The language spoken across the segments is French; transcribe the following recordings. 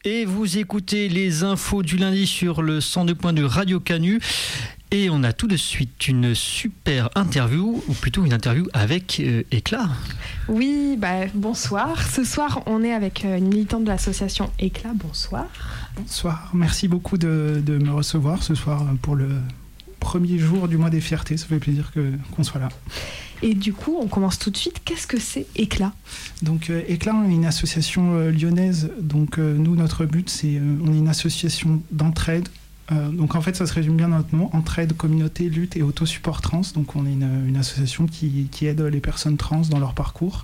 et vous écoutez les infos du lundi sur le 102.2 de Radio Canu. Et on a tout de suite une super interview, ou plutôt une interview avec Éclat. Oui, bonsoir. Ce soir, on est avec une militante de l'association Éclat. Bonsoir. Bonsoir. Merci beaucoup de me recevoir ce soir pour le premier jour du mois des fiertés. Ça fait plaisir qu'on soit là. Et du coup, on commence tout de suite. Qu'est-ce que c'est Éclat ? Donc Éclat, on est une association lyonnaise. Donc nous, notre but, on est une association d'entraide. Donc en fait, ça se résume bien dans notre nom, entraide, communauté, lutte et autosupport trans. Donc on est une association qui aide les personnes trans dans leur parcours.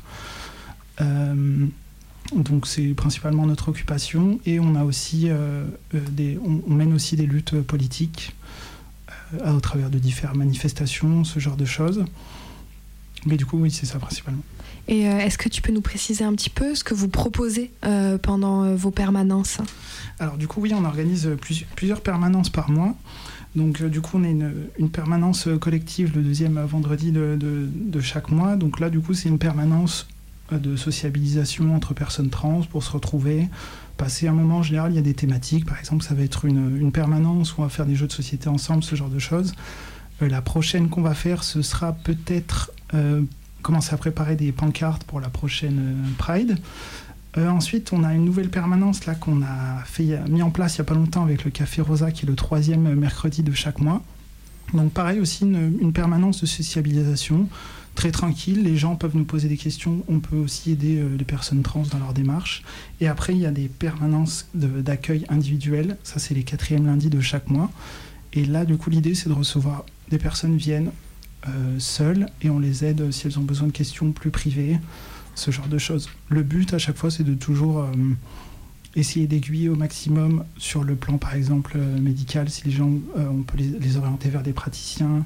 Donc c'est principalement notre occupation. Et on a aussi on mène aussi des luttes politiques au travers de différentes manifestations, ce genre de choses. Mais du coup, oui, c'est ça principalement. Et est-ce que tu peux nous préciser un petit peu ce que vous proposez pendant vos permanences ? Alors du coup, oui, on organise plusieurs permanences par mois. Donc du coup, on a une permanence collective le deuxième vendredi de chaque mois. Donc là, du coup, c'est une permanence de sociabilisation entre personnes trans pour se retrouver, passer un moment. En général, il y a des thématiques. Par exemple, ça va être une permanence où on va faire des jeux de société ensemble, ce genre de choses. La prochaine qu'on va faire, ce sera peut-être commencer à préparer des pancartes pour la prochaine Pride. Ensuite, on a une nouvelle permanence là, qu'on a mis en place il n'y a pas longtemps avec le Café Rosa, qui est le 3e mercredi de chaque mois. Donc pareil, aussi une permanence de sociabilisation, très tranquille. Les gens peuvent nous poser des questions. On peut aussi aider les personnes trans dans leur démarche. Et après, il y a des permanences d'accueil individuel. Ça, c'est les 4e lundis de chaque mois. Et là, du coup, l'idée, c'est de recevoir des personnes viennent seules et on les aide si elles ont besoin de questions plus privées, ce genre de choses. Le but, à chaque fois, c'est de toujours essayer d'aiguiller au maximum sur le plan, par exemple, médical. Si les gens, on peut les orienter vers des praticiens,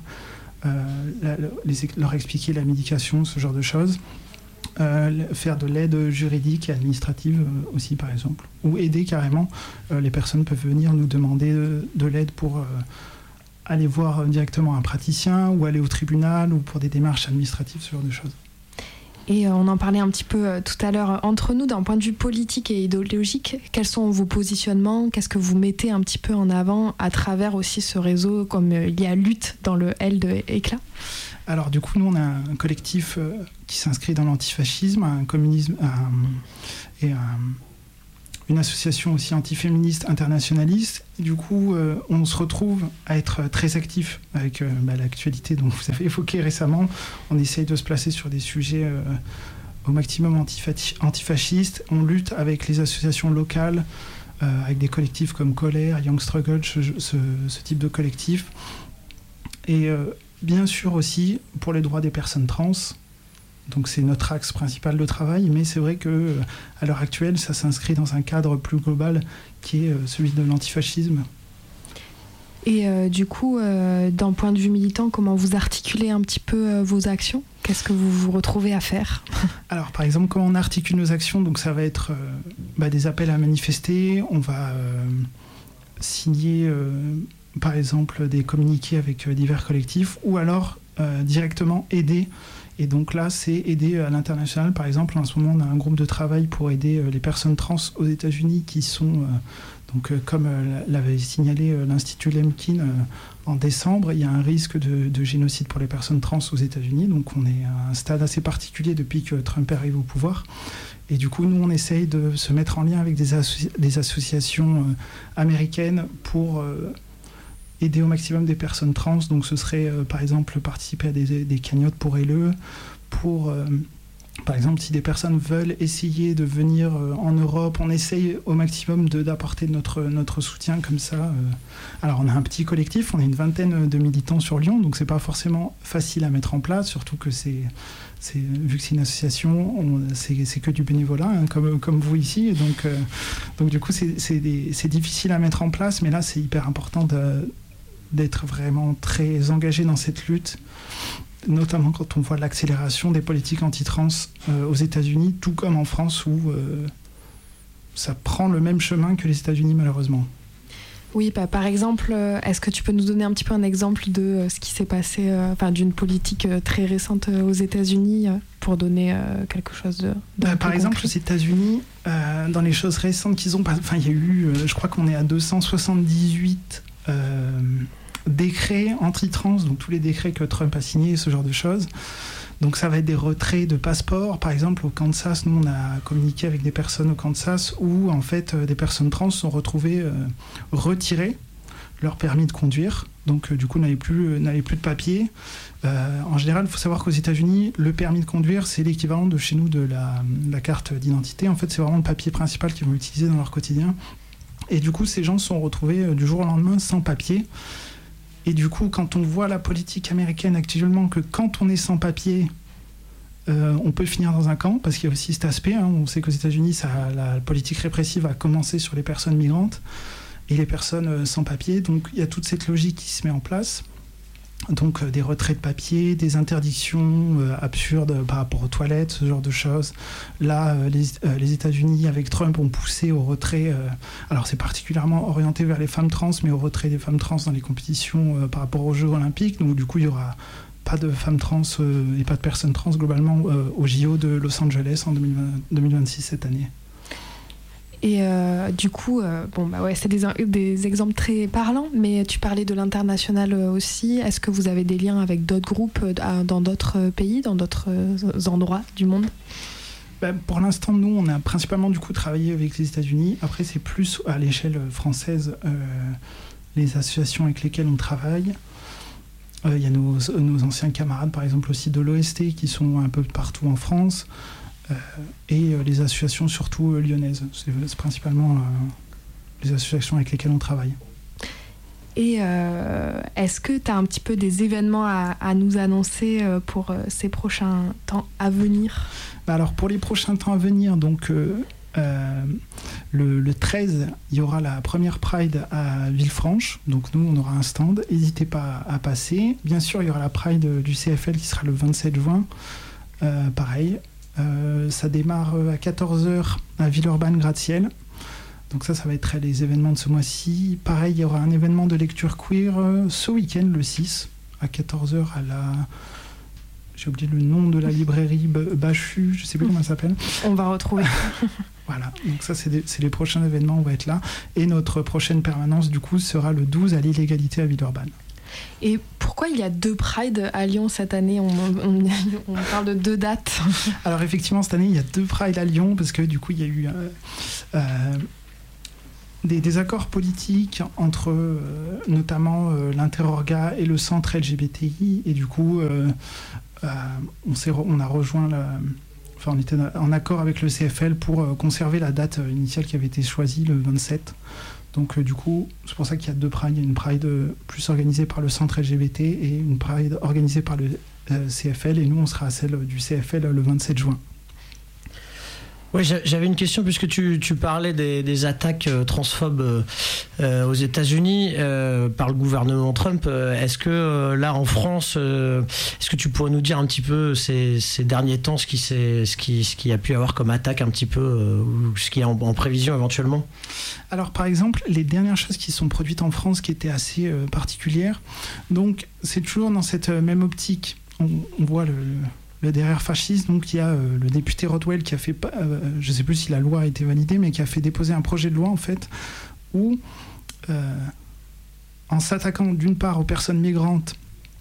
leur expliquer la médication, ce genre de choses. Faire de l'aide juridique et administrative aussi, par exemple. Ou aider carrément. Les personnes peuvent venir nous demander de l'aide pour aller voir directement un praticien ou aller au tribunal ou pour des démarches administratives, ce genre de choses. Et on en parlait un petit peu tout à l'heure entre nous, d'un point de vue politique et idéologique. Quels sont vos positionnements ? Qu'est-ce que vous mettez un petit peu en avant à travers aussi ce réseau, comme il y a lutte dans le L de Éclat ? Alors du coup, nous, on a un collectif qui s'inscrit dans l'antifascisme, un communisme et une association aussi antiféministe internationaliste. Et du coup, on se retrouve à être très actifs avec l'actualité dont vous avez évoqué récemment. On essaye de se placer sur des sujets au maximum antifascistes. On lutte avec les associations locales, avec des collectifs comme Colère, Young Struggle, ce type de collectif. Et bien sûr aussi pour les droits des personnes trans. Donc c'est notre axe principal de travail, mais c'est vrai qu'à l'heure actuelle, ça s'inscrit dans un cadre plus global qui est celui de l'antifascisme. Et du coup, d'un point de vue militant, comment vous articulez un petit peu vos actions ? Qu'est-ce que vous vous retrouvez à faire ? Alors par exemple, comment on articule nos actions ? Donc ça va être des appels à manifester, on va signer par exemple des communiqués avec divers collectifs, ou alors directement aider. Et donc là, c'est aider à l'international. Par exemple, en ce moment, on a un groupe de travail pour aider les personnes trans aux États-Unis qui sont, comme l'avait signalé l'Institut Lemkin en décembre, il y a un risque de génocide pour les personnes trans aux États-Unis. Donc on est à un stade assez particulier depuis que Trump arrive au pouvoir. Et du coup, nous, on essaye de se mettre en lien avec des associations américaines pour aider au maximum des personnes trans. Donc ce serait par exemple participer à des cagnottes pour LE, pour par exemple si des personnes veulent essayer de venir en Europe, on essaye au maximum d'apporter notre soutien comme ça. Alors on a un petit collectif, on est une vingtaine de militants sur Lyon, donc c'est pas forcément facile à mettre en place, surtout que vu que c'est une association, c'est que du bénévolat, hein, comme vous ici, et donc du coup c'est difficile à mettre en place, mais là c'est hyper important d'être vraiment très engagé dans cette lutte, notamment quand on voit l'accélération des politiques anti-trans aux États-Unis, tout comme en France où ça prend le même chemin que les États-Unis malheureusement. Oui, par exemple, est-ce que tu peux nous donner un petit peu un exemple de ce qui s'est passé, d'une politique très récente aux États-Unis, pour donner quelque chose de par exemple, aux États-Unis, dans les choses récentes qu'ils ont, il y a eu, je crois qu'on est à 278 décrets anti-trans, donc tous les décrets que Trump a signés, ce genre de choses. Donc ça va être des retraits de passeports. Par exemple, au Kansas, nous on a communiqué avec des personnes au Kansas où en fait des personnes trans sont retrouvées retirer leur permis de conduire. Donc du coup n'avaient plus de papier. En général, il faut savoir qu'aux États-Unis, le permis de conduire, c'est l'équivalent de chez nous de la carte d'identité. En fait, c'est vraiment le papier principal qu'ils vont utiliser dans leur quotidien. Et du coup, ces gens se sont retrouvés du jour au lendemain sans papier. Et du coup, quand on voit la politique américaine actuellement, que quand on est sans papier, on peut finir dans un camp, parce qu'il y a aussi cet aspect. On sait qu'aux États-Unis, la politique répressive a commencé sur les personnes migrantes et les personnes sans papier. Donc il y a toute cette logique qui se met en place. Donc des retraits de papier, des interdictions absurdes par rapport aux toilettes, ce genre de choses. Là, les États-Unis, avec Trump, ont poussé au retrait, alors c'est particulièrement orienté vers les femmes trans, mais au retrait des femmes trans dans les compétitions par rapport aux Jeux Olympiques. Donc du coup, il n'y aura pas de femmes trans et pas de personnes trans globalement au JO de Los Angeles en 2026 cette année. Et du coup, c'est des exemples très parlants, mais tu parlais de l'international aussi. Est-ce que vous avez des liens avec d'autres groupes dans d'autres pays, dans d'autres endroits du monde ? Pour l'instant, nous, on a principalement du coup travaillé avec les États-Unis. Après, c'est plus à l'échelle française les associations avec lesquelles on travaille. Il y a nos anciens camarades, par exemple aussi de l'OST, qui sont un peu partout en France. Et les associations surtout lyonnaises. C'est principalement les associations avec lesquelles on travaille. Et est-ce que tu as un petit peu des événements à nous annoncer pour ces prochains temps à venir ? Alors pour les prochains temps à venir, donc le 13, il y aura la première Pride à Villefranche. Donc nous, on aura un stand. N'hésitez pas à passer. Bien sûr, il y aura la Pride du CFL qui sera le 27 juin. Pareil. Ça démarre à 14h à Villeurbanne Gratte-Ciel. Donc ça va être les événements de ce mois-ci. Pareil, il y aura un événement de lecture queer ce week-end, le 6, à 14h à la... J'ai oublié le nom de la librairie Bachu, je ne sais plus comment elle s'appelle. On va retrouver. Voilà, donc ça c'est les prochains événements, on va être là. Et notre prochaine permanence, du coup, sera le 12 à l'Illégalité à Villeurbanne. Et pourquoi il y a 2 Prides à Lyon cette année ? On parle de 2 dates. Alors effectivement, cette année, il y a 2 Prides à Lyon, parce que du coup, il y a eu des accords politiques entre notamment l'Interorga et le centre LGBTI. Et du coup, on a rejoint on était en accord avec le CFL pour conserver la date initiale qui avait été choisie, le 27. Donc du coup, c'est pour ça qu'il y a 2 prides. Il y a une pride plus organisée par le centre LGBT et une pride organisée par le CFL. Et nous, on sera à celle du CFL le 27 juin. Oui, j'avais une question puisque tu parlais des attaques transphobes aux États-Unis par le gouvernement Trump. Est-ce que là en France, est-ce que tu pourrais nous dire un petit peu ces derniers temps ce qui a pu avoir comme attaque un petit peu ou ce qui est en prévision éventuellement ? Alors par exemple, les dernières choses qui sont produites en France qui étaient assez particulières. Donc c'est toujours dans cette même optique. On voit le derrière fasciste, donc il y a le député Rodwell qui a fait, je ne sais plus si la loi a été validée, mais qui a fait déposer un projet de loi en fait, où en s'attaquant d'une part aux personnes migrantes,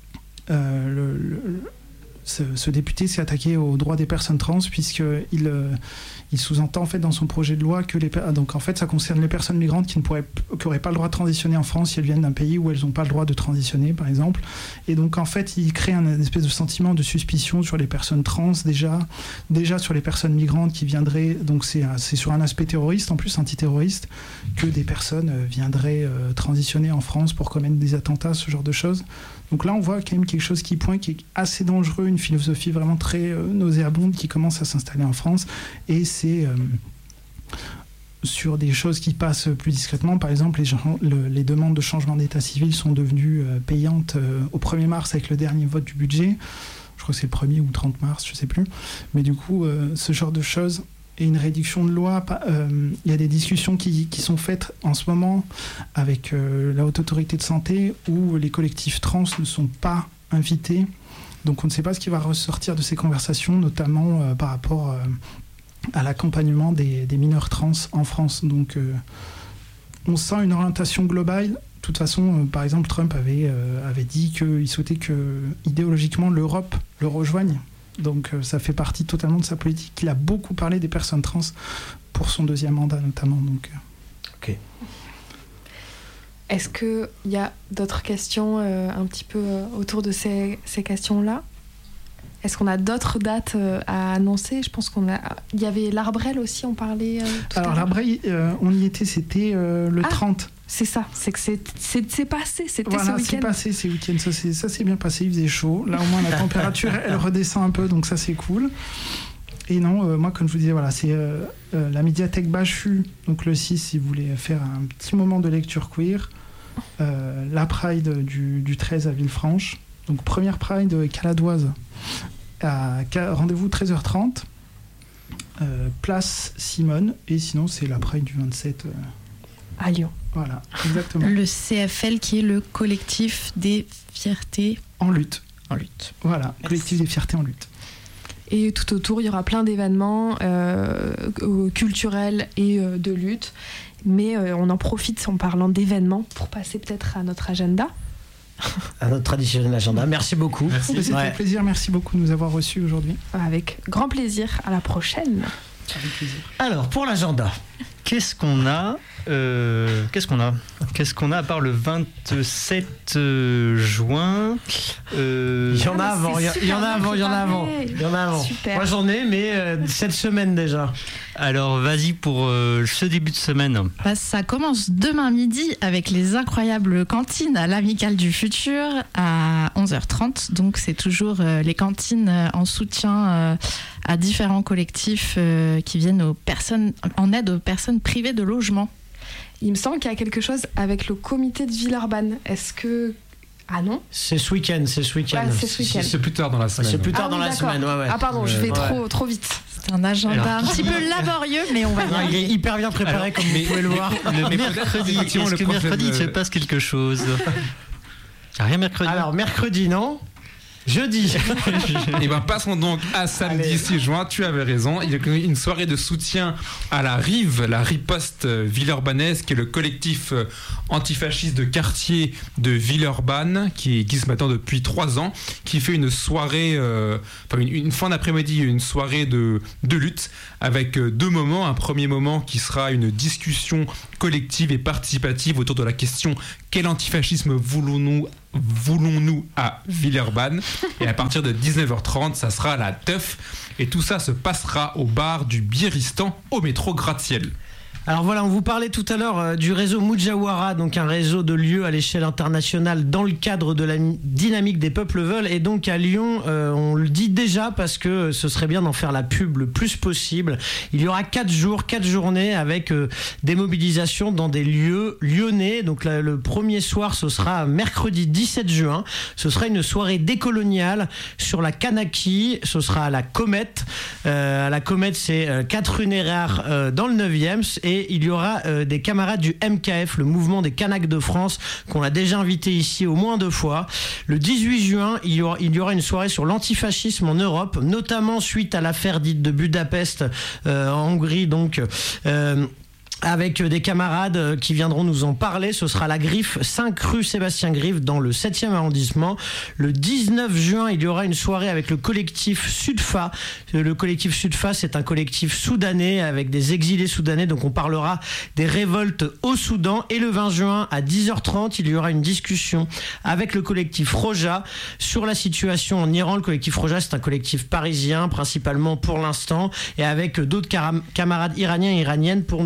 ce député s'est attaqué aux droits des personnes trans, puisqu'il sous-entend en fait dans son projet de loi que donc en fait ça concerne les personnes migrantes qui n'auraient pas le droit de transitionner en France si elles viennent d'un pays où elles n'ont pas le droit de transitionner par exemple. Et donc en fait il crée une espèce de sentiment de suspicion sur les personnes trans déjà sur les personnes migrantes qui viendraient, donc c'est sur un aspect terroriste en plus, antiterroriste, que des personnes viendraient transitionner en France pour commettre des attentats, ce genre de choses. Donc là on voit quand même quelque chose qui est assez dangereux, une philosophie vraiment très nauséabonde qui commence à s'installer en France. Et c'est sur des choses qui passent plus discrètement. Par exemple, les demandes de changement d'état civil sont devenues payantes au 1er mars avec le dernier vote du budget. Je crois que c'est le 1er ou 30 mars, je ne sais plus. Mais du coup, ce genre de choses et une réduction de loi. Il y a des discussions qui sont faites en ce moment avec la Haute Autorité de Santé où les collectifs trans ne sont pas invités. Donc on ne sait pas ce qui va ressortir de ces conversations, notamment par rapport à l'accompagnement des mineurs trans en France. Donc on sent une orientation globale. De toute façon, par exemple, Trump avait dit qu'il souhaitait que, idéologiquement, l'Europe le rejoigne. Donc ça fait partie totalement de sa politique. Il a beaucoup parlé des personnes trans pour son deuxième mandat, notamment. Donc, Ok. Est-ce qu'il y a d'autres questions un petit peu autour de ces questions-là ? Est-ce qu'on a d'autres dates à annoncer ? Je pense il y avait l'Arbrel aussi, on parlait tout à l'heure. Alors l'Arbrel, on y était, c'était le 30. C'est ça, c'est que c'est passé, c'était voilà, ce week-end. C'est passé ces week-ends, ça s'est bien passé, il faisait chaud. Là au moins la température, elle redescend un peu, donc ça c'est cool. Et non, moi comme je vous disais, voilà, c'est la médiathèque Bachu, donc le 6 si vous voulez faire un petit moment de lecture queer. La Pride du 13 à Villefranche, donc première Pride caladoise. Rendez-vous 13h30, place Simone, et sinon c'est la Pride du 27 à Lyon. Voilà, exactement. Le CFL qui est le collectif des fiertés en lutte. En lutte. Voilà, merci. Collectif des fiertés en lutte. Et tout autour, il y aura plein d'événements culturels et de lutte. Mais on en profite en parlant d'événements pour passer peut-être à notre agenda. À notre traditionnel agenda. Merci beaucoup. Merci. C'était un plaisir. Merci beaucoup de nous avoir reçus aujourd'hui. Avec grand plaisir. À la prochaine. Avec plaisir. Alors, pour l'agenda. Qu'est-ce qu'on a à part le 27 juin Il y en a avant. Super. Moi j'en ai, mais cette semaine déjà. Alors vas-y pour ce début de semaine. Ça commence demain midi avec les incroyables cantines à l'Amicale du Futur à 11h30. Donc c'est toujours les cantines en soutien à différents collectifs qui viennent en aide aux personnes privées de logement. Il me semble qu'il y a quelque chose avec le comité de Villeurbanne. Est-ce que... Ah non ? C'est ce week-end. Ouais, c'est ce week-end. C'est plus tard dans la semaine. C'est plus tard dans la semaine, ouais. Ah pardon, je vais trop vite. C'est un agenda un petit peu laborieux, mais on va dire. Il est hyper bien préparé, comme vous pouvez le voir. Le mercredi, est-ce que mercredi il se passe quelque chose ? Il n'y a rien mercredi. Alors mercredi, non ? Jeudi. Et ben passons donc à samedi 6 juin, tu avais raison, il y a une soirée de soutien à la riposte villeurbannaise, qui est le collectif antifasciste de quartier de Villeurbanne, qui existe maintenant depuis 3 ans, qui fait une soirée, une fin d'après-midi, une soirée de lutte, avec 2 moments. Un premier moment qui sera une discussion collective et participative autour de la question: quel antifascisme voulons-nous à Villeurbanne? Et à partir de 19h30, ça sera la teuf. Et tout ça se passera au bar du Bieristan au métro Gratte-Ciel. Alors voilà, on vous parlait tout à l'heure du réseau Mujawara, donc un réseau de lieux à l'échelle internationale dans le cadre de la dynamique des peuples veulent. Et donc à Lyon, on le dit déjà parce que ce serait bien d'en faire la pub le plus possible. Il y aura 4 journées avec des mobilisations dans des lieux lyonnais. Donc le premier soir, ce sera mercredi 17 juin. Ce sera une soirée décoloniale sur la Kanaki. Ce sera à la Comète. La Comète, c'est 4 rue Nérard dans le 9e. Et il y aura des camarades du MKF, le mouvement des Kanaks de France, qu'on a déjà invité ici au moins 2 fois. Le 18 juin, il y aura une soirée sur l'antifascisme en Europe, notamment suite à l'affaire dite de Budapest en Hongrie, donc... avec des camarades qui viendront nous en parler. Ce sera la Griffe, 5 rue Sébastien Griffe, dans le 7e arrondissement. Le 19 juin, il y aura une soirée avec le collectif Sudfa. Le collectif Sudfa, c'est un collectif soudanais avec des exilés soudanais. Donc on parlera des révoltes au Soudan. Et le 20 juin, à 10h30, il y aura une discussion avec le collectif Roja sur la situation en Iran. Le collectif Roja, c'est un collectif parisien, principalement pour l'instant, et avec d'autres camarades iraniens et iraniennes pour nous parler un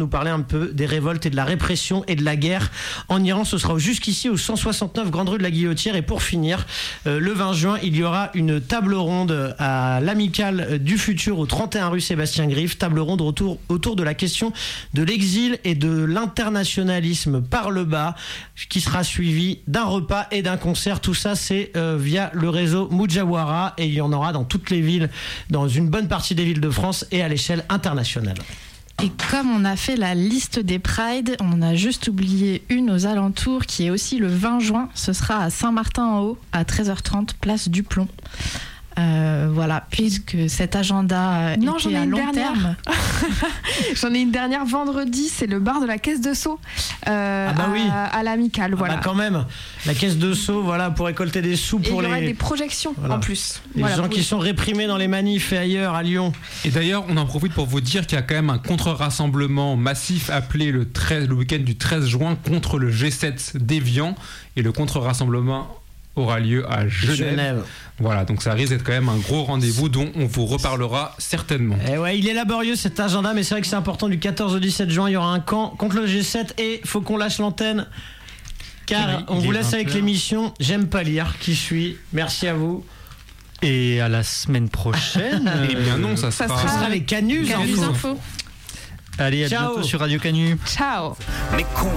peu des révoltes et de la répression et de la guerre en Iran. Ce sera jusqu'ici au 169 Grande Rue de la Guillotière. Et pour finir, le 20 juin, il y aura une table ronde à l'Amicale du Futur au 31 rue Sébastien Griffe. Table ronde autour de la question de l'exil et de l'internationalisme par le bas, qui sera suivi d'un repas et d'un concert. Tout ça, c'est via le réseau Mujawara, et il y en aura dans toutes les villes, dans une bonne partie des villes de France et à l'échelle internationale. Et comme on a fait la liste des prides, on a juste oublié une aux alentours qui est aussi le 20 juin. Ce sera à Saint-Martin-en-Haut à 13h30, place du Plomb. Voilà, puisque cet agenda était à long terme. J'en ai une dernière vendredi, c'est le bar de la Caisse de Sceaux à l'Amicale. Voilà. Quand même, la Caisse de Sceaux, voilà, pour récolter des sous pour il y aura des projections en plus. Les gens qui sont réprimés dans les manifs et ailleurs à Lyon. Et d'ailleurs, on en profite pour vous dire qu'il y a quand même un contre-rassemblement massif appelé le week-end du 13 juin contre le G7 d'Évian, et le contre-rassemblement aura lieu à Genève. Voilà, donc ça risque d'être quand même un gros rendez-vous dont on vous reparlera certainement. Et ouais, il est laborieux cet agenda, mais c'est vrai que c'est important. Du 14 au 17 juin, il y aura un camp contre le G7 et faut qu'on lâche l'antenne, car on vous laisse avec l'émission J'aime pas lire qui suit. Merci à vous. Et à la semaine prochaine. Eh bien non, ça sera les Canus Info. Allez, à bientôt sur Radio Canu. Ciao.